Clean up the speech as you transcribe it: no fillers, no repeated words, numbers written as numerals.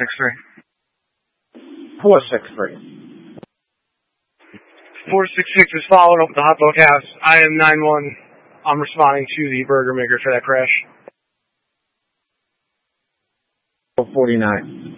463. 463. 466 is following up with the Hot Dog House. I am 9-1. I'm responding to the Burger Maker for that crash. 449.